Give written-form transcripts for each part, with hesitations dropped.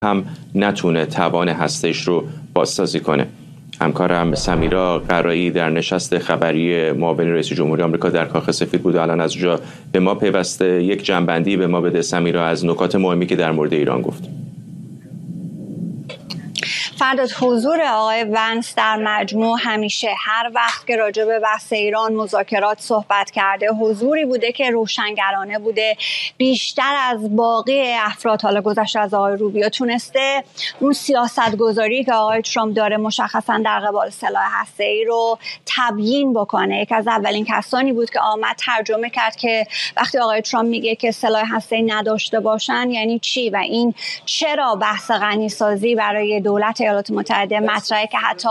هم نتونه توان هسته‌ایش رو بازسازی کنه. همکارم سمیرا قرایی در نشست خبری معاون رئیس جمهوری آمریکا در کاخ سفید بود و الان از اونجا به ما پیوسته. یک جنبندی به ما بده سمیرا از نکات مهمی که در مورد ایران گفت. فرداد، حضور آقای ونس در مجموع همیشه هر وقت که راجع به بحث ایران مذاکرات صحبت کرده حضوری بوده که روشنگرانه بوده. بیشتر از باقی افراد حالا گذشته از آقای روبیو تونسته اون سیاست گذاری که آقای ترامپ داره مشخصا در قبال سلاح هسته‌ای رو تبیین بکنه. یک از اولین کسانی بود که آمد ترجمه کرد که وقتی آقای ترامپ میگه که سلاح هسته‌ای نداشته باشن یعنی چی و این چرا بحث غنیسازی برای دولت ایالات متحده مطرحه که حتی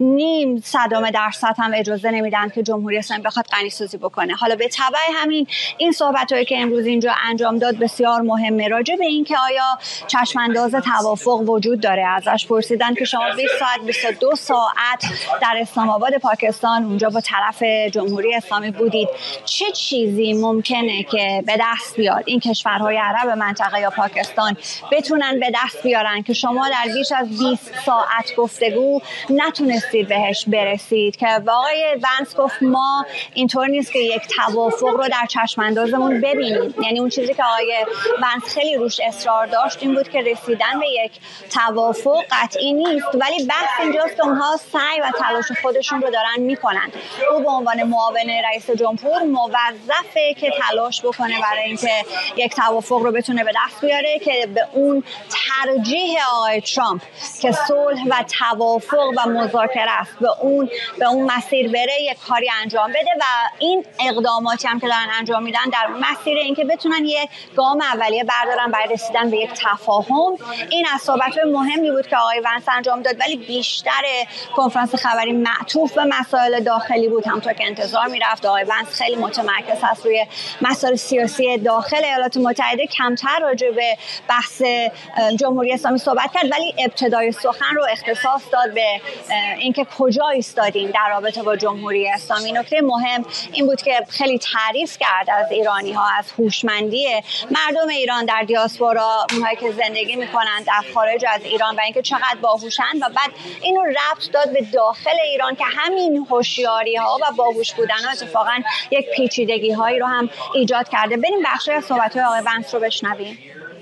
0.001% هم اجازه نمیدن که جمهوری اسلامی بخواد غنیسازی بکنه. حالا به تبع همین این صحبتایی که امروز اینجا انجام داد بسیار مهمه. راجع به این که آیا چشمانداز توافق وجود داره ازش پرسیدن که شما 20 ساعت 22 ساعت در اسلام آباد پاکستان اونجا با طرف جمهوری اسلامی بودید، چه چیزی ممکنه که به دست بیاد این کشورهای عرب منطقه یا پاکستان بتونن به دست بیارن که شما در بیش از 20 ساعت گفتگو نتونستید بهش برسید؟ که آقای ونس گفت ما اینطور نیست که یک توافق رو در چشم اندازمون ببینیم. یعنی اون چیزی که آقای ونس خیلی روش اصرار داشت این بود که رسیدن به یک توافق قطعی نیست، ولی بحث اینجاست که اونها سعی و تلاش خودشون رو دارن میکنن. او به عنوان معاون رئیس جمهور موظفه که تلاش بکنه برای اینکه یک توافق رو بتونه به دست بیاره که به اون ترجیح آقای ترامپ که صلح و توافق و مذاکره است به اون مسیر بره یک کاری انجام بده و این اقداماتی هم که دارن انجام میدن در مسیر اینکه بتونن یک گام اولیه بردارن برای رسیدن به یک تفاهم. این از صحبت‌های مهمی بود که آقای ونس انجام داد، ولی بیشتر کنفرانس خبری معطوف به مسائل داخلی بود. همونطور که انتظار میرفت آقای ونس خیلی متمرکز هست روی مسائل سیاسی داخل ایالات متحده، کمتر راجع به بحث جمهوری اسلامی صحبت کرد، ولی ابتدای سخن رو اختصاص داد به اینکه کجا ایستادیم در رابطه با جمهوری اسلامی. نکته مهم این بود که خیلی تعریف کرد از ایرانی‌ها، از هوشمندی مردم ایران در دیاسپورا، اونهایی که زندگی می‌کنند در خارج از ایران و اینکه چقدر باهوشند و بعد اینو ربط داد به داخل ایران که همین هوشیاری‌ها و باهوش بودن‌ها اتفاقاً یک پیچیدگی‌هایی رو هم ایجاد کرده. بریم بخشی از صحبت‌های آقای ونس رو بشنویم.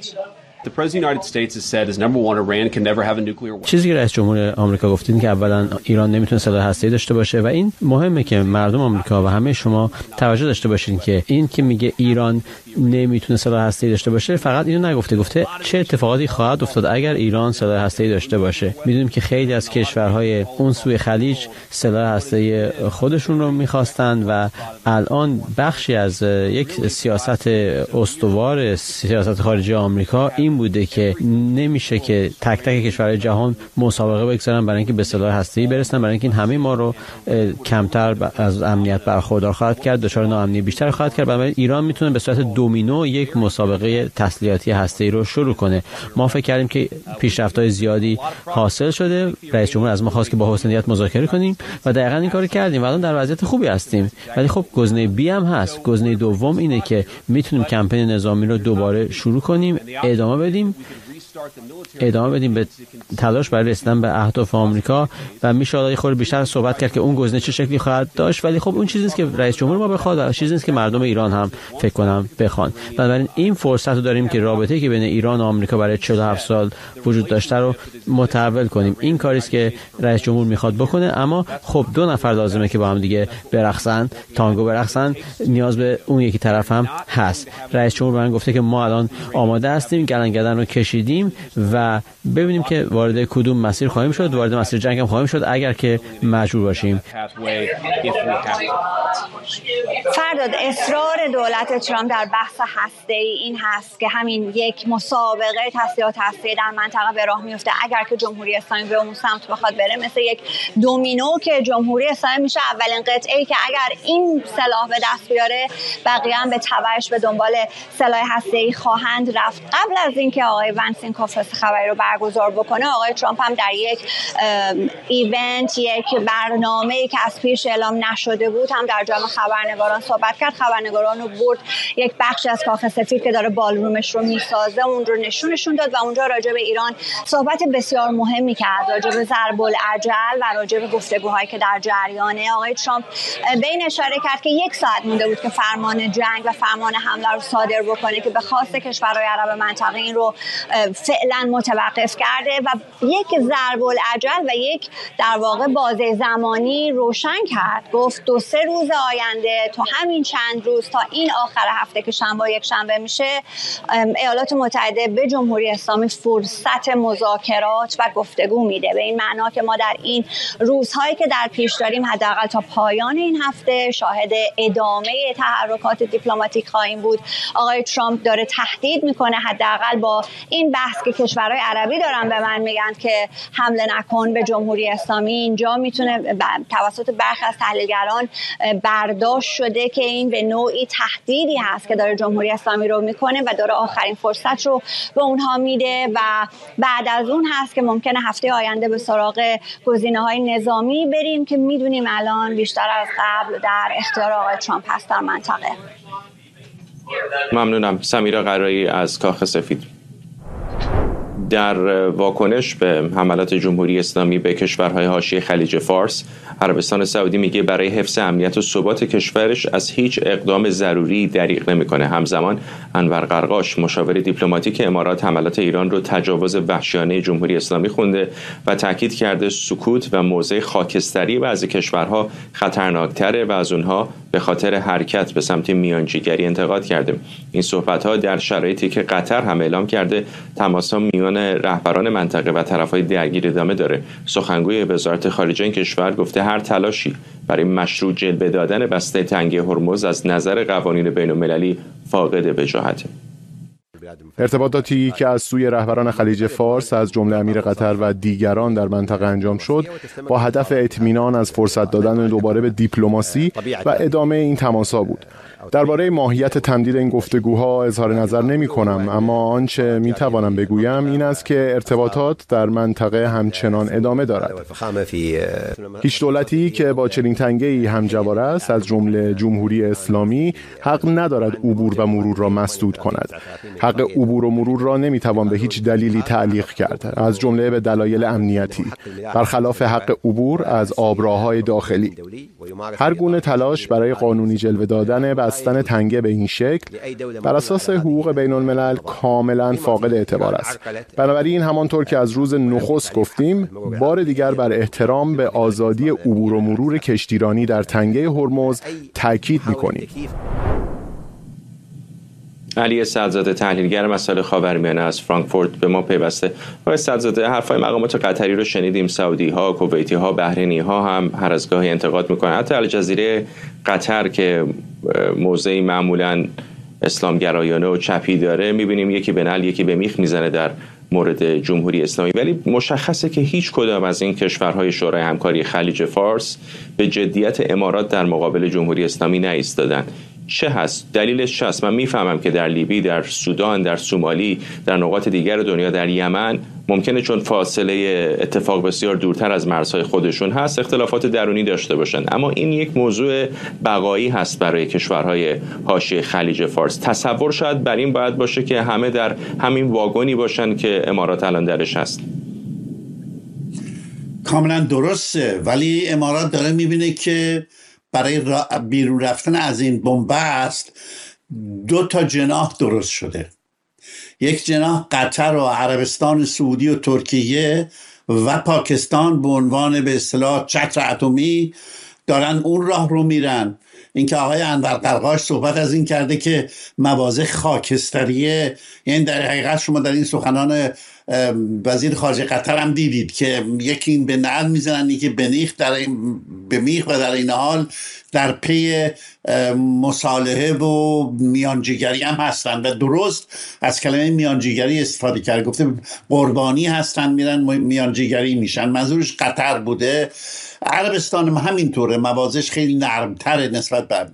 چیزی که رئیس جمهور آمریکا گفتین که اولا ایران نمیتونه سلاح هسته‌ای داشته باشه و این مهمه که مردم آمریکا و همه شما توجه داشته باشین که این که میگه ایران نمیتونه سلاح هسته‌ای داشته باشه فقط اینو نگفته، گفته چه اتفاقاتی خواهد افتاد اگر ایران سلاح هسته‌ای داشته باشه. میدونیم که خیلی از کشورهای اون سوی خلیج سلاح هسته‌ای خودشون رو میخواستن و الان بخشی از یک سیاست استوار سیاست خارجی آمریکا این بوده که نمیشه که تک تک کشورهای جهان مسابقه بگذارن برای اینکه به سلاح هسته‌ای برسن، برای اینکه این همه ما رو کمتر از امنیت برخوردار خواهد کرد، دچار ناامنی بیشتر خواهد کرد. برای ایران میتونه به صورت دومینو یک مسابقه تسلیحاتی هسته‌ای رو شروع کنه. ما فکر کردیم که پیشرفت‌های زیادی حاصل شده، رئیس جمهور از ما خواست که با حسنیت مذاکره کنیم و دقیقاً این کارو کردیم و الان در وضعیت خوبی هستیم. ولی خب گزینه بی هم هست. گزینه دوم اینه که میتونیم کمپین نظامی رو دوباره شروع کنیم، ادامه بدیم به تلاش برای رسیدن به اهداف آمریکا و میشه یه خورده بیشتر صحبت کرد که اون گزینه چه شکلی خواهد داشت، ولی خب اون چیزی نیست که رئیس جمهور ما بخواد و چیزی نیست که مردم ایران هم فکر کنم بخوان. بنابراین این فرصت رو داریم که رابطه‌ای که بین ایران و آمریکا برای 47 سال وجود داشته رو متحول کنیم. این کاری است که رئیس جمهور میخواد بکنه، اما خب دو نفر لازمه که با هم دیگه برقصن، تانگو برقصن، نیاز به اون یکی طرف هم هست. رئیس جمهور من گفته که ما الان آماده هستیم، گلنگدن رو کشیدیم و ببینیم که وارد کدوم مسیر خواهیم شد، وارد مسیر جنگ هم خواهیم شد اگر که مجبور باشیم. فرداد، اصرار دولت ترامپ در بحث هسته‌ای این هست که همین یک مسابقه تسلیحات هسته‌ای در منطقه به راه میفته اگر که جمهوری اسلامی به اون سمت بخواد بره، مثل یک دومینو که جمهوری اسلامی میشه اولین قطعه‌ای که اگر این سلاح به دست بیاره بقیه هم به تبعش به دنبال سلاح هسته‌ای خواهند رفت. قبل از اینکه آقای ونس این کنفرانس خبری رو برگزار بکنه، آقای ترامپ هم در یک ایونت، یک برنامه‌ای که از پیش اعلام نشده بود هم در جمع خبرنگاران صحبت کرد. خبرنگاران رو برد یک بخشی از کاخ سفید که داره بالرومش رو میسازه اون رو نشونشون داد و اونجا راجع به ایران صحبت بسیار مهمی کرد، راجع به ضرب العجل و راجع به گفتگوهایی که در جریانه. آقای ترامپ به این اشاره کرد که 1 ساعت مونده بود که فرمان جنگ و فرمان حمله رو صادر بکنه که به خواست کشورهای عرب منطقه این رو فعلا متوقف کرده و یک ضرب العجل و یک در واقع بازه زمانی روشن کرد. گفت 2-3 روز آینده، تا همین چند روز، تا این آخر هفته که شنبه و یک شنبه میشه، ایالات متحده به جمهوری اسلامی فرصت مذاکرات و گفتگو میده. به این معنا که ما در این روزهایی که در پیش داریم حداقل تا پایان این هفته شاهد ادامه تحرکات دیپلماتیک خواهیم بود. آقای ترامپ داره تهدید میکنه، حداقل با این بحث که کشورهای عربی دارن به من میگن که حمله نکن به جمهوری اسلامی، اینجا میتونه توسط برخی از تحلیلگران برداشت شده که این به نوعی تهدیدی هست که داره جمهوری اسلامی رو میکنه و داره آخرین فرصت رو به اونها میده و بعد از اون هست که ممکنه هفته آینده به سراغ گزینه‌های نظامی بریم که میدونیم الان بیشتر از قبل در اختیار آقای ترامپ هست در منطقه. ممنونم. سمیرا قرایی از کاخ سفید. در واکنش به حملات جمهوری اسلامی به کشورهای حاشیه خلیج فارس، عربستان سعودی میگه برای حفظ امنیت و ثبات کشورش از هیچ اقدام ضروری دریغ نمیکنه. همزمان انور قرقاش، مشاور دیپلماتیک امارات، حملات ایران رو تجاوز وحشیانه جمهوری اسلامی خونده و تاکید کرده سکوت و موضع خاکستری بعضی کشورها خطرناکتره و از اونها به خاطر حرکت به سمت میانجیگری انتقاد کرده. این صحبت‌ها در شرایطی که قطر هم اعلام کرده تماس‌ها میان رهبران منطقه و طرف‌های درگیر ادامه داره. سخنگوی وزارت خارجه این کشور گفته هر تلاشی برای مشروع جلوه دادن بسته تنگه هرمز از نظر قوانین بین‌المللی فاقد وجاهته. ارتباطاتی که از سوی رهبران خلیج فارس از جمله امیر قطر و دیگران در منطقه انجام شد با هدف اطمینان از فرصت دادن دوباره به دیپلماسی و ادامه این تماس‌ها بود. درباره ماهیت تمدید این گفتگوها اظهار نظر نمی کنم، اما آنچه می توانم بگویم این است که ارتباطات در منطقه همچنان ادامه دارد. هیچ دولتی که با چنین تنگه‌ای همجوار است از جمله جمهوری اسلامی حق ندارد عبور و مرور را مسدود کند. حق عبور و مرور را نمی توان به هیچ دلیلی تعلیق کرد، از جمله به دلایل امنیتی، برخلاف حق عبور از آبراهای داخلی. هر گونه تلاش برای قانونی جلوه دادن بستن تنگه به این شکل بر اساس حقوق بین الملل کاملا فاقد اعتبار است. بنابراین همانطور که از روز نخست گفتیم، بار دیگر بر احترام به آزادی عبور و مرور کشتیرانی در تنگه هرمز تاکید می‌کنیم. علی سعدزاده، تحلیلگر مسائل خاورمیانه از فرانکفورت به ما پیوسته. آقای سعدزاده، حرفای مقامات قطری رو شنیدیم. سعودی ها، کویتی ها، بحرینی ها هم هر از گاهی انتقاد میکنن. حتی الجزیره قطر که موضعی معمولاً اسلامگرایانه و چپی داره، میبینیم یکی به نعل یکی به میخ میزنه در مورد جمهوری اسلامی. ولی مشخصه که هیچ کدام از این کشورهای شورای همکاری خلیج فارس به جدیت امارات در مقابل جمهوری اسلامی نایستادن. چه هست؟ دلیلش چه هست؟ من میفهمم که در لیبی، در سودان، در سومالی، در نقاط دیگر دنیا، در یمن ممکنه چون فاصله اتفاق بسیار دورتر از مرزهای خودشون هست اختلافات درونی داشته باشن، اما این یک موضوع بقایی هست برای کشورهای حاشیه خلیج فارس. تصور شاید بر این باید باشه که همه در همین واگنی باشن که امارات الان درش هست. کاملا درسته، ولی امارات داره میبینه که برای بیرون رفتن از این بنبست 2 جناح درست شده. یک جناح قطر و عربستان سعودی و ترکیه و پاکستان به عنوان به اصطلاح چتر اتمی دارن اون راه رو میرن. اینکه آقای انور قرقاش صحبت از این کرده که مواضع خاکستریه، یعنی در حقیقت شما در این سخنان وزیر خارجه قطر هم دیدید که یکی این به نعل میزنن، یکی به میخ و در این حال در پی مصالحه و میانجیگری هم هستن و درست از کلمه میانجیگری استفاده کرد. گفته قربانی هستن میرن میانجیگری میشن، منظورش قطر بوده. عربستان هم همینطوره، موازش خیلی نرمتره نسبت به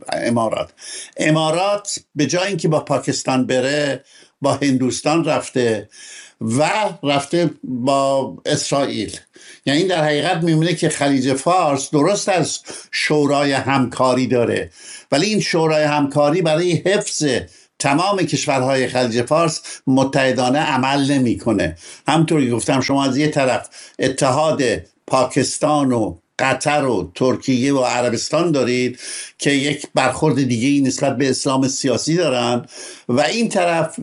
امارات به جای اینکه با پاکستان بره با هندوستان رفته و رفته با اسرائیل. یعنی این در حقیقت می‌بینه که خلیج فارس درست از شورای همکاری داره، ولی این شورای همکاری برای حفظ تمام کشورهای خلیج فارس متحدانه عمل نمی‌کنه. همونطوری گفتم شما از یه طرف اتحاد پاکستان و قطر و ترکیه و عربستان دارید که یک برخورد دیگه ای نسبت به اسلام سیاسی دارن، و این طرف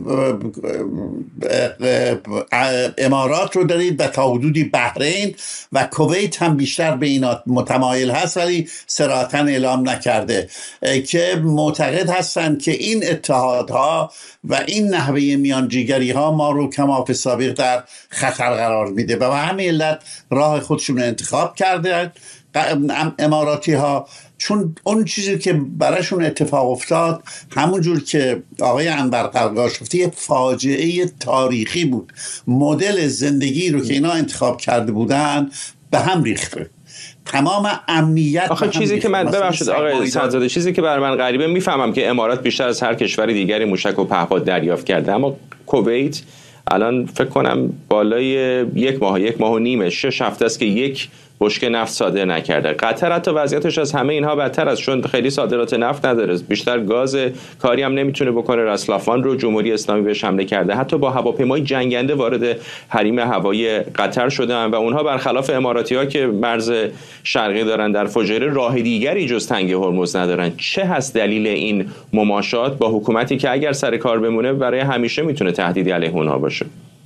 امارات رو دارید و تا حدودی بحرین و کویت هم بیشتر به اینا متمایل هست ولی صراحتاً اعلام نکرده، که معتقد هستند که این اتحادها و این نحوه میانجیگری ها ما رو کما فی السابق در خطر قرار میده و به همین علت راه خودشون رو انتخاب کرده اماراتی ها، چون اون چیزی که براشون اتفاق افتاد همون جور که آقای انور قرقاش گفته یه فاجعه تاریخی بود. مدل زندگی رو که اینا انتخاب کرده بودن به هم ریخته، تمام امنیت. آخه چیزی که من ببخشید آقای سعدزاده، چیزی که برای من غریبه، میفهمم که امارات بیشتر از هر کشور دیگری موشک و پهپاد دریافت کرده، اما کویت الان فکر کنم بالای یک ماه و نیمه 6 هفته است که یک بشکه نفت صادر نکرده. قطر حتی وضعیتش از همه اینها بدتر است، چون خیلی صادرات نفت نداره، بیشتر گاز، کاری هم نمیتونه بکنه. رسلافان رو جمهوری اسلامی بهش حمله کرده، حتی با هواپیمای جنگنده وارد حریم هوایی قطر شدن و اونها برخلاف اماراتی‌ها که مرز شرقی دارن در فجایع راه دیگری جز تنگه هرمز ندارن. چه هست دلیل این مماشات با حکومتی که اگر سر کار بمونه برای همیشه میتونه تهدیدی علیه اونها باشه؟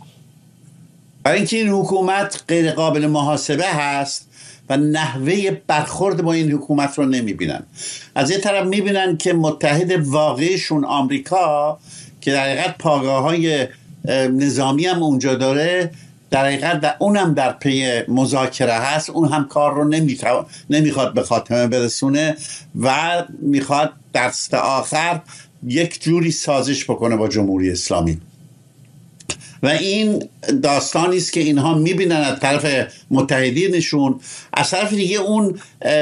برای اینکه این حکومت غیر قابل محاسبه هست و نحوه برخورد با این حکومت رو نمیبینن. از یه طرف میبینن که متحد واقعیشون آمریکا که در حقیقت پایگاه‌های نظامی هم اونجا داره، در حقیقت اونم در پی مذاکره هست، اون هم کار رو نمیخواد به خاتمه برسونه و میخواد دست آخر یک جوری سازش بکنه با جمهوری اسلامی. و این داستانی است که اینها میبینن از طرف متحدینشون، از طرف دیگه اون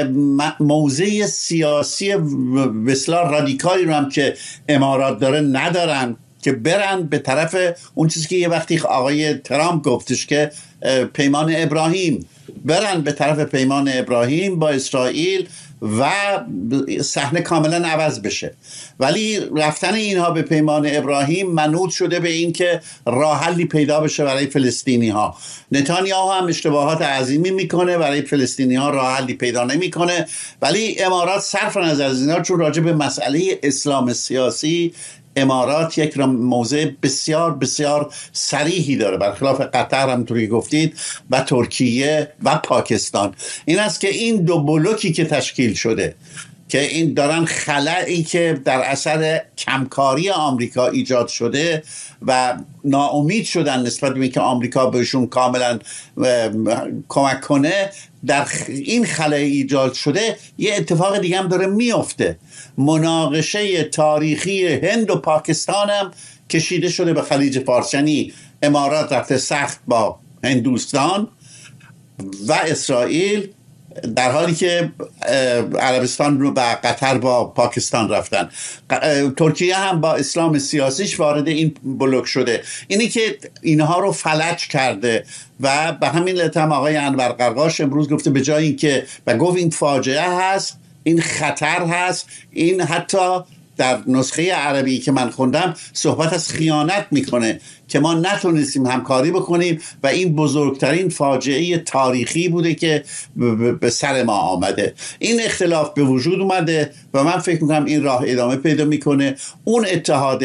موضع سیاسی بسیار رادیکالی رو هم که امارات داره ندارن که برن به طرف اون چیزی که یه وقتی آقای ترامپ گفتش که پیمان ابراهیم، برن به طرف پیمان ابراهیم با اسرائیل و صحنه کاملا عوض بشه. ولی رفتن اینها به پیمان ابراهیم منوط شده به این که راه حلی پیدا بشه برای فلسطینی ها. نتانیاهو هم اشتباهات عظیمی میکنه، برای فلسطینی ها راه حلی پیدا نمیکنه، ولی امارات صرف نظر از اینا، چون راجع به مسئله اسلام سیاسی امارات یک موضع بسیار بسیار صریحی داره، برخلاف قطر همونطوری گفتید و ترکیه و پاکستان. این است که این دو بلوکی که تشکیل شده که این دارن خلایی که در اثر کمکاری آمریکا ایجاد شده و ناامید شدن نسبت به اینکه آمریکا بهشون کاملا کمک کنه، در این خلای ایجاد شده یه اتفاق دیگه هم داره میفته. مناقشه تاریخی هند و پاکستان هم کشیده شده به خلیج فارس، یعنی امارات رفته سخت با هندوستان و اسرائیل، در حالی که عربستان رو با قطر با پاکستان رفتن. ترکیه هم با اسلام سیاسیش وارد این بلوک شده. اینی که اینها رو فلج کرده و به همین علت هم آقای انور قرقاش امروز گفته به جای اینکه و گفت این فاجعه هست، این خطر هست، این حتی در نسخه عربی که من خوندم صحبت از خیانت میکنه که ما نتونستیم همکاری بکنیم و این بزرگترین فاجعه تاریخی بوده که به سر ما آمده. این اختلاف به وجود اومده و من فکر میکنم این راه ادامه پیدا میکنه. اون اتحاد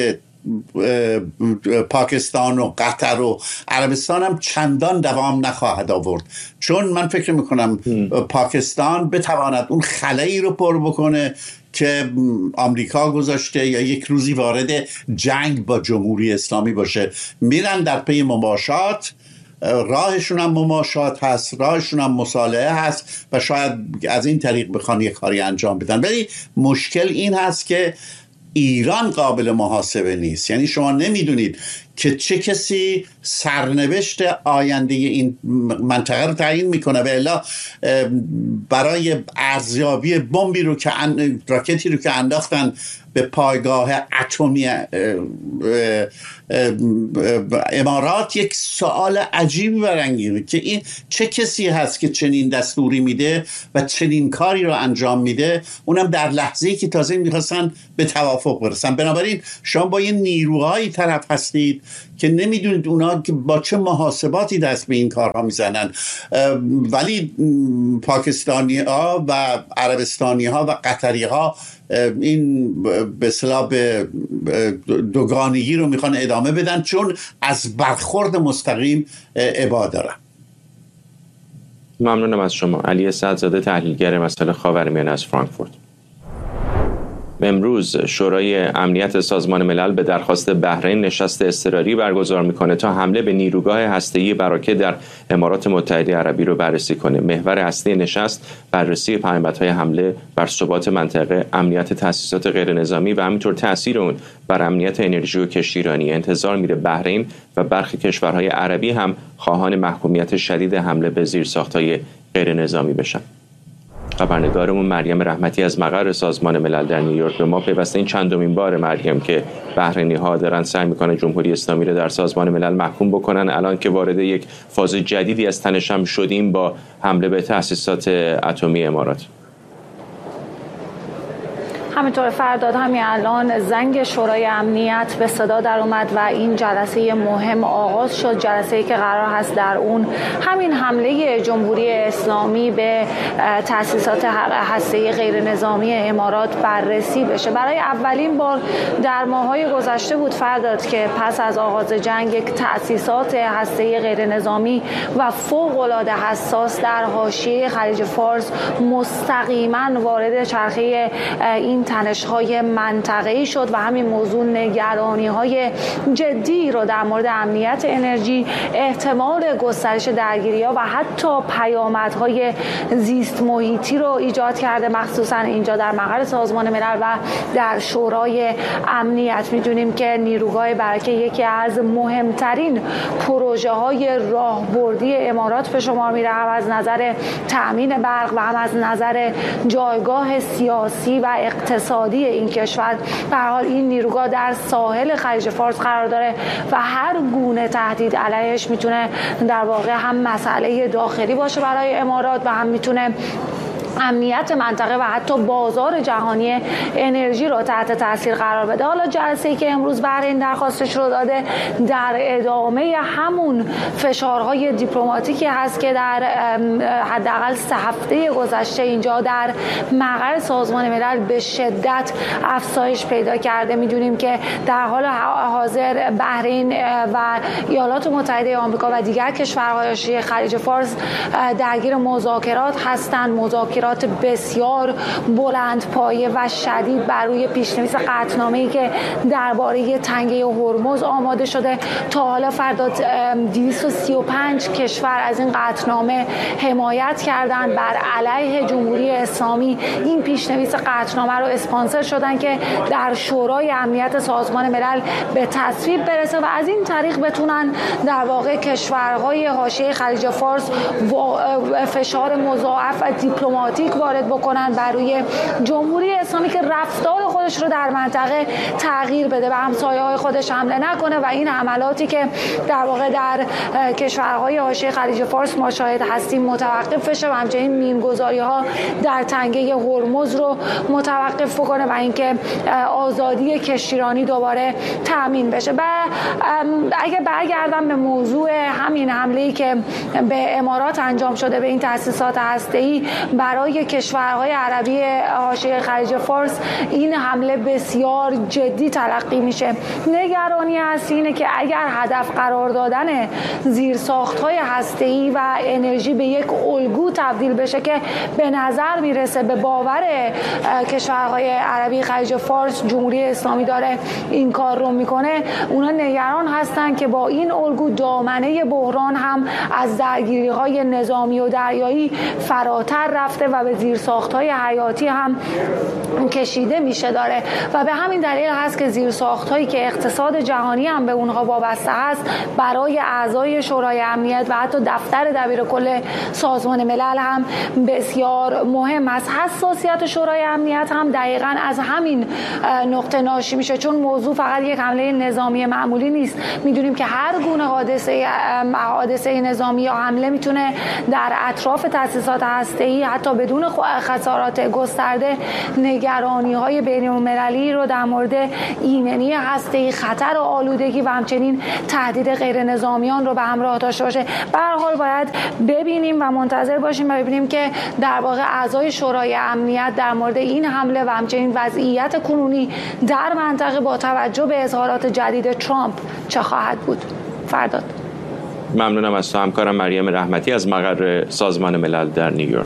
پاکستان و قطر و عربستان هم چندان دوام نخواهد آورد، چون من فکر میکنم پاکستان بتواند اون خلایی رو پر بکنه که آمریکا گذاشته یا یک روزی وارد جنگ با جمهوری اسلامی باشه. میرن در پی مماشات، راهشون هم مماشات هست، راهشون هم مصالحه هست و شاید از این طریق بخوان یک کاری انجام بدن. ولی مشکل این هست که ایران قابل محاسبه نیست. یعنی شما نمیدونید که چه کسی سرنوشت آینده این منطقه رو تعیین میکنه. و الا برای ارزیابی بمبی رو که راکتی رو که انداختن به پایگاه اتمی امارات، یک سوال عجیبی برانگیزه که این چه کسی هست که چنین دستوری میده و چنین کاری رو انجام میده، اونم در لحظه‌ای که تازه میخواستن به توافق برسن. بنابراین شما با یه نیروهایی طرف هستید که نمیدونید اونا با چه محاسباتی دست به این کارها میزنن، ولی پاکستانی ها و عربستانی ها و قطری ها این به اصطلاح دوگانگی رو میخوان ادامه بدن، چون از برخورد مستقیم ابا دارن. ممنونم از شما. علی اسدزاده، تحلیلگر مسائل خاورمیانه از فرانکفورت. امروز شورای امنیت سازمان ملل به درخواست بحرین نشست اضطراری برگزار میکنه تا حمله به نیروگاه هسته‌ای براکه در امارات متحده عربی رو بررسی کنه. محور اصلی نشست بررسی پیامدهای حمله بر ثبات منطقه، امنیت تأسیسات غیرنظامی و همینطور تأثیر اون بر امنیت انرژی و کشتیرانی. انتظار میره بحرین و برخی کشورهای عربی هم خواهان محکومیت شدید حمله به زیرساخت‌های غیرنظامی بشن. خبرنگارمون مریم رحمتی از مقر سازمان ملل در نیویورک به ما پیوسته. این چندمین بار مریم که بحرینی‌ها دارن سعی میکنن جمهوری اسلامی رو در سازمان ملل محکوم بکنن، الان که وارد یک فاز جدیدی از تنشم شدیم با حمله به تأسیسات اتمی امارات. همینطور فرداد، همین الان زنگ شورای امنیت به صدا در اومد و این جلسه مهم آغاز شد، جلسه‌ای که قرار هست در اون همین حمله جمهوری اسلامی به تأسیسات هسته‌ای غیرنظامی امارات بررسی بشه. برای اولین بار در ماه‌های گذشته بود فرداد که پس از آغاز جنگ یک تأسیسات هسته‌ای غیرنظامی و فوق‌العاده حساس در حاشیه خلیج فارس مستقیما وارد چرخه این تنش‌های منطقه‌ای شد و همین موضوع نگرانی‌های جدی رو در مورد امنیت انرژی، احتمال گسترش درگیری‌ها و حتی پیامدهای زیست محیطی رو ایجاد کرده، مخصوصا اینجا در مقر سازمان ملل و در شورای امنیت. می‌دونیم که نیروگاه براکه یکی از مهمترین پروژه‌های راهبردی امارات به شمار میره، هم از نظر تأمین برق و هم از نظر جایگاه سیاسی و اقتصادی این کشور. به هر حال این نیروگاه در ساحل خلیج فارس قرار داره و هر گونه تهدید علیهش میتونه در واقع هم مسئله داخلی باشه برای امارات و هم میتونه امنیت منطقه و حتی بازار جهانی انرژی رو تحت تاثیر قرار بده. حالا جلسه‌ای که امروز بحرین درخواستش رو داده در ادامه همون فشارهای دیپلماتیکی هست که در حداقل 3 هفته گذشته اینجا در مقر سازمان ملل به شدت افزایش پیدا کرده. میدونیم که در حال حاضر بحرین و ایالات متحده آمریکا و دیگر کشورهای حاشیه خلیج فارس درگیر مذاکرات هستند، مذاکرات بسیار بلند پایه و شدید بر روی پیشنویس قطعنامه‌ای که درباره تنگه هرمز آماده شده. تا حالا فرداد 235 کشور از این قطعنامه حمایت کردند، بر علیه جمهوری اسلامی این پیشنویس قطعنامه رو اسپانسر شدن که در شورای امنیت سازمان ملل به تصویب برسه و از این طریق بتونن در واقع کشورهای حاشیه خلیج فارس فشار مضاعف و دیپلماتیک وارد بکنن بر روی جمهوری اسلامی که رفتار خودش رو در منطقه تغییر بده، به همسایه‌های خودش حمله نکنه و این حملاتی که در واقع در کشورهای حاشیه خلیج فارس ما شاهد هستیم متوقف بشه و همچنین مین‌گذاری‌ها در تنگه هرمز رو متوقف بکنه و اینکه آزادی کشتیرانی دوباره تامین بشه. و اگه برگردم به موضوع همین حمله‌ای که به امارات انجام شده به این تأسیسات هسته‌ای برای کشورهای عربی حاشیه خلیج فارس، این حمله بسیار جدی تلقی میشه. نگرانی هست اینه که اگر هدف قرار دادن زیرساخت‌های هسته‌ای و انرژی به یک الگو تبدیل بشه که به نظر میرسه به باور کشورهای عربی خلیج فارس جمهوری اسلامی داره این کار رو میکنه، اونا نگران هستن که با این الگو دامنه بحران هم از درگیری‌های نظامی و دریایی فراتر رفته میشه و به زیرساخت‌های حیاتی هم کشیده میشه داره و به همین دلیل هست که زیرساخت‌هایی که اقتصاد جهانی هم به اونها وابسته است برای اعضای شورای امنیت و حتی دفتر دبیرکل سازمان ملل هم بسیار مهم است. حساسیت شورای امنیت هم دقیقاً از همین نقطه ناشی میشه، چون موضوع فقط یک حمله نظامی معمولی نیست. میدونیم که هر گونه حادثه نظامی یا حمله میتونه در اطراف تأسیسات هسته‌ای حتی بدون خسارات گسترده نگرانی‌های بین‌المللی رو در مورد ایمنی هسته‌ای، خطر آلودگی و همچنین تهدید غیر نظامیان رو به همراه داشته باشه. به هر حال باید ببینیم و منتظر باشیم و ببینیم که در واقع اعضای شورای امنیت در مورد این حمله و همچنین وضعیت کنونی در منطقه با توجه به اظهارات جدید ترامپ چه خواهد بود. فرداد. ممنونم از تو همکارم مریم رحمتی از مقر سازمان ملل در نیویورک.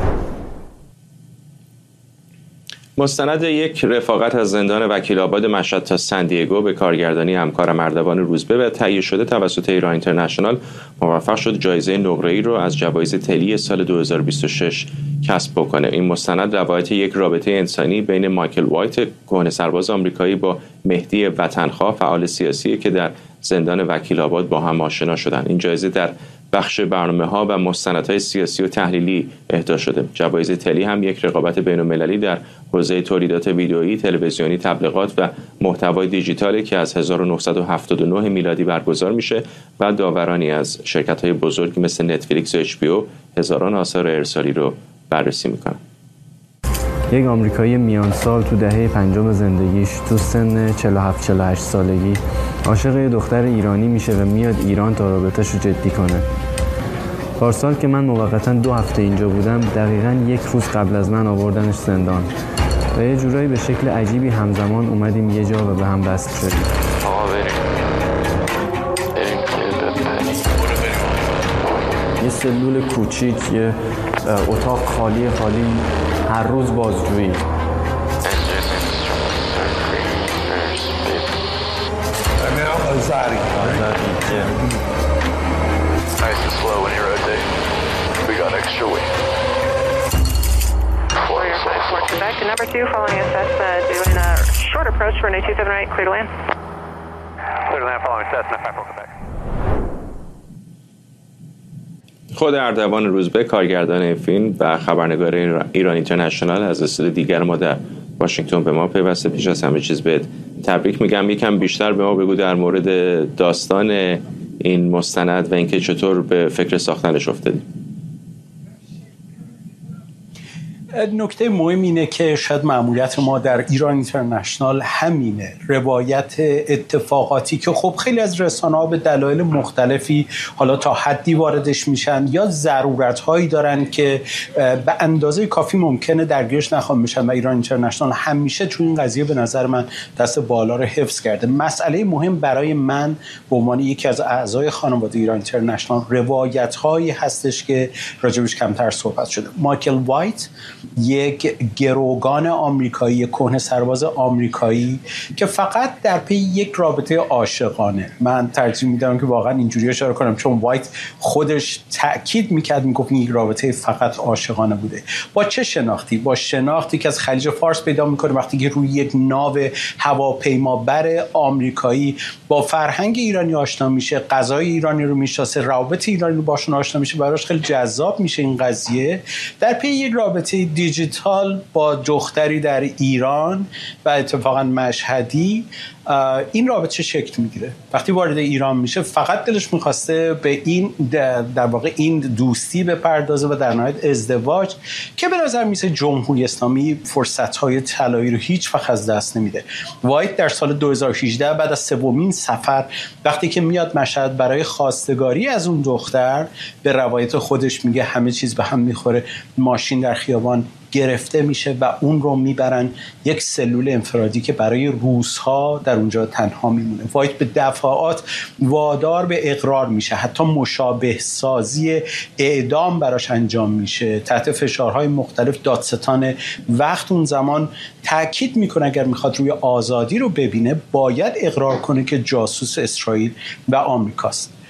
مستند یک رفاقت از زندان وکیل‌آباد مشهد تا سندیگو به کارگردانی همکارم اردوان روزبه و تهیه شده توسط ایران اینترنشنال موفق شد جایزه نقره‌ای رو از جوایز تلی سال 2026 کسب بکنه. این مستند روایت یک رابطه انسانی بین مایکل وایت، کهنه سرباز آمریکایی، با مهدی وطنخواه، فعال سیاسی که در زندان وکیل‌آباد با هم آشنا شدند. این جایزه در بخش برنامه‌ها و مستندهای سیاسی و تحلیلی اهدا شده. جوایز تلی هم یک رقابت بین‌المللی در حوزه تولیدات ویدئویی، تلویزیونی، تبلیغات و محتوای دیجیتالی که از 1979 میلادی برگزار میشه و داورانی از شرکت‌های بزرگی مثل نتفلیکس و HBO هزاران آثار ارسالی رو بررسی میکنن. یک آمریکایی میان سال تو دهه 50 زندگیش تو سن 47-48 سالگی عاشق یه دختر ایرانی میشه و میاد ایران تا رابطه‌ش رو جدی کنه. پارسال که من موقتاً 2 هفته اینجا بودم، دقیقاً 1 روز قبل از من آوردنش زندان و یه جورایی به شکل عجیبی همزمان اومدیم یه جا و به هم وصل شدیم. یه سلول کوچیک، یه اتاق خالی هر روز بازجویی. Number 2, following Cessna, doing a short approach for 278, clear to land. Clear to land, following Cessna, 54 Quebec. خود اردوان روزبه، کارگردان این فیلم و خبرنگار ایران اینترنشنال، از استودیو دیگر ما در واشنگتن به ما پیوسته. پیش از همه چیز بهت تبریک میگم. یکم بیشتر به ما بگو در مورد داستان این مستند و اینکه چطور به فکر ساختنش افتادی. نکته مهم اینه که شاید مأموریت ما در ایران اینترنشنال همینه، روایت اتفاقاتی که خب خیلی از رسانه‌ها به دلایل مختلفی حالا تا حدی واردش میشن یا ضرورت‌هایی دارن که به اندازه کافی ممکنه درگیرش نخوام بشن و ایران اینترنشنال همیشه تو این قضیه به نظر من دست بالا رو حفظ کرده. مسئله مهم برای من به عنوان یکی از اعضای خانواده ایران اینترنشنال روایت‌هایی هستش که راجبش کمتر صحبت شده. مایکل وایت یک گروگان آمریکایی، کهنه سرباز آمریکایی که فقط در پی یک رابطه عاشقانه، من ترجیح میدم که واقعا اینجوری اشاره کنم چون وایت خودش تأکید میکرد، میگفت یک رابطه فقط عاشقانه بوده. با چه شناختی؟ با شناختی که از خلیج فارس پیدا میکنه وقتی که روی یک ناو هواپیمابر آمریکایی با فرهنگ ایرانی آشنا میشه، غذای ایرانی رو میشناسه، روابط ایرانی رو باشون آشنا میشه، براش خیلی جذاب میشه این قضیه. در پی یک رابطه دیجیتال با دختری در ایران و اتفاقا مشهدی این رابطه شکل میگیره. وقتی وارد ایران میشه فقط دلش میخواسته به این در واقع این دوستی بپردازه و در نهایت ازدواج که به نظر میسه جمهوری اسلامی فرصت‌های طلایی رو هیچ وقت از دست نمیده. وایت در سال 2018 بعد از 3مین سفر وقتی که میاد مشهد برای خواستگاری از اون دختر، به روایت خودش میگه همه چیز به هم میخوره، ماشین در خیابان گرفته میشه و اون رو میبرن یک سلول انفرادی که برای روزها در اونجا تنها میمونه. وایت به دفعات وادار به اقرار میشه، حتی مشابه سازی اعدام براش انجام میشه تحت فشارهای مختلف. دادستان وقت اون زمان تاکید میکنه اگر میخواد روی آزادی رو ببینه باید اقرار کنه که جاسوس اسرائیل و آمریکاست.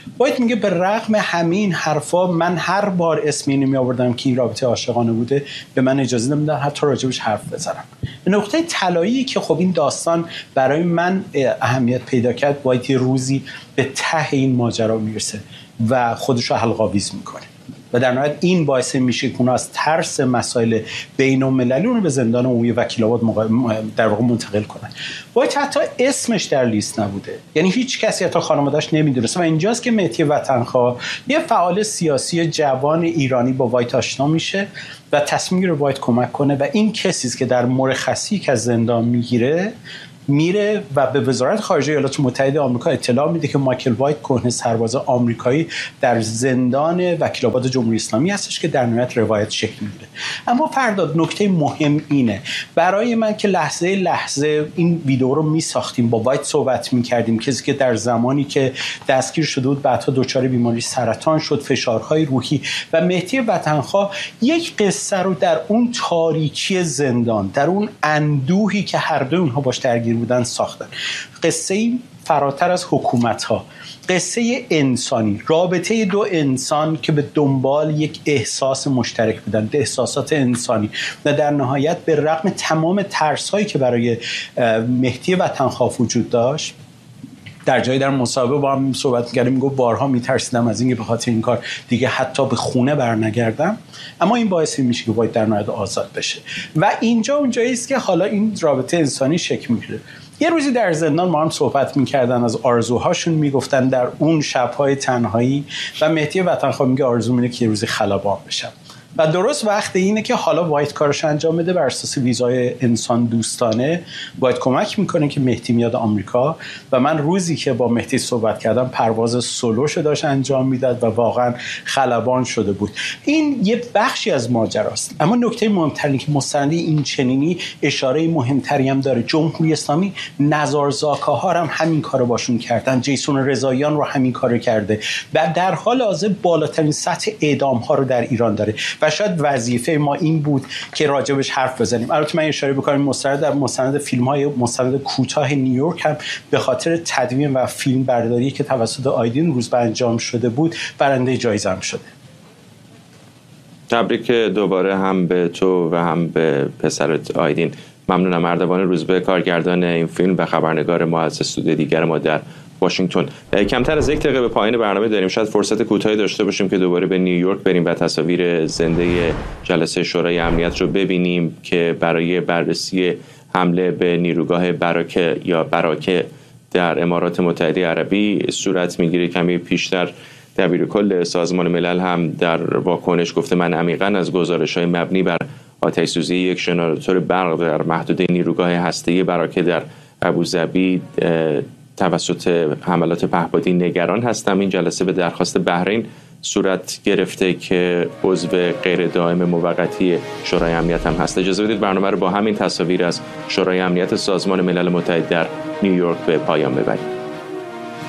وایت میگه به رغم همین حرفا من هر بار اسم اینو میآوردم که این رابطه عاشقانه بوده به من اجازه نمیدن حتی راجبش حرف بزنم. نقطه طلایی که خب این داستان برای من اهمیت پیدا کرد، وایت روزی به ته این ماجرا میرسه و خودش رو حلق‌آویز میکنه و در نهایت این باعث میشه که اونا از ترس مسائل بین‌المللی اون رو به زندان عمومی وکیل‌آباد در واقع منتقل کنن. وایت حتی اسمش در لیست نبوده، یعنی هیچ کسی حتی خانواده‌اش نمیدونست و اینجاست که مهدی وطنخواه یه فعال سیاسی جوان ایرانی با وایت آشنا میشه و تصمیم میگیره وایت کمک کنه و این کسیست که در مرخصی که از زندان میره و به وزارت خارجه ایالات متحده آمریکا اطلاع میده که مایکل وایت کهنه سرباز آمریکایی در زندان وکیل‌آباد جمهوری اسلامی هستش که در نهایت روایت شکل میگیره. اما فرداد نکته مهم اینه، برای من که لحظه این ویدیو رو میساختیم با وایت صحبت میکردیم، کسی که در زمانی که دستگیر شده بود بعدها دچار بیماری سرطان شد، فشارهای روحی، و مهدی وطنخواه یک قصه رو در اون تاریکی زندان، در اون اندوهی که هر دو اونها باش درگیر بودن ساختن. قصه فراتر از حکومت‌ها، قصه انسانی، رابطه دو انسان که به دنبال یک احساس مشترک بودن، احساسات انسانی، و در نهایت به رغم تمام ترس‌هایی که برای مهدی وطنخواه وجود داشت، در جایی در مصاحبه با هم صحبت می‌کردیم، میگه بارها میترسیدم از اینکه به خاطر این کار دیگه حتی به خونه برنگردم، اما این باعث میشه که وایت در نهایت آزاد بشه. و اینجا اونجایی است که حالا این رابطه انسانی شکل میگیره. یه روزی در زندان ما هم صحبت میکردن، از آرزوهاشون میگفتن در اون شب‌های تنهایی، و مهدی وطنخواه میگه آرزو اینه که یه روزی خلبان بشم. و درست وقت اینه که حالا وایت کارش انجام بده بر اساس ویزای انسان دوستانه. وایت کمک میکنه که مهدی میاد آمریکا و من روزی که با مهدی صحبت کردم پرواز سولوشو داشت انجام میداد و واقعا خلبان شده بود. این یه بخشی از ماجراست، اما نکته مهمتری که مستند این چنینی اشاره مهمتری هم داره. جمهوری اسلامی نزارزاکا ها هم همین کارو باشون کردن، جیسون رضاییان رو همین کارو کرده و در حال حاضر بالاترین سطح اعدام ها رو در ایران داره و شاید وظیفه ما این بود که راجبش حرف بزنیم. البته من اشاره بکنم مستند فیلم‌های مستند کوتاه نیویورک هم به خاطر تدوین و فیلم برداری که توسط آیدین روزبه انجام شده بود برنده جایزه هم شده. تبریک دوباره هم به تو و هم به پسرت آیدین. ممنونم. اردوان روزبه، کارگردان این فیلم و خبرنگار ما از استودیو دیگر ما در واشنگتن. کمتر از 1 دقیقه به پایان برنامه داریم. شاید فرصت کوتاهی داشته باشیم که دوباره به نیویورک بریم و تصاویر زنده جلسه شورای امنیت رو ببینیم که برای بررسی حمله به نیروگاه براکه در امارات متحده عربی صورت میگیره. کمی پیشتر دبیرکل سازمان ملل هم در واکنش گفته من عمیقاً از گزارش‌های مبنی بر آتش‌سوزی یک ژنراتور برق در محدوده نیروگاه هسته‌ای براکه در ابوظبی توسط حملات پهپادی نگران هستم. این جلسه به درخواست بحرین صورت گرفته که عضو غیر دائم موقتی شورای امنیت هم هست. اجازه بدید برنامه رو با همین تصاویر از شورای امنیت سازمان ملل متحد در نیویورک به پایان ببریم.